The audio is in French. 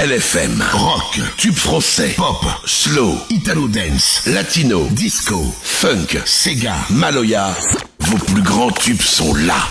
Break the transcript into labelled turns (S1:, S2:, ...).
S1: LFM. Rock, tube français, pop, slow, italo dance, latino, disco, funk, Sega, Maloya. Vos plus grands tubes sont là.